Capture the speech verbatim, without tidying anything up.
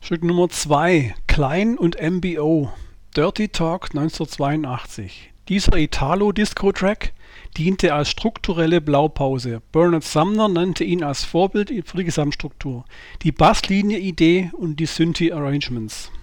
Stück Nummer zwei, Klein und M B O, Dirty Talk neunzehnhundertzweiundachtzig. Dieser Italo-Disco-Track diente als strukturelle Blaupause. Bernard Sumner nannte ihn als Vorbild für die Gesamtstruktur, die Basslinie-Idee und die Synthi-Arrangements.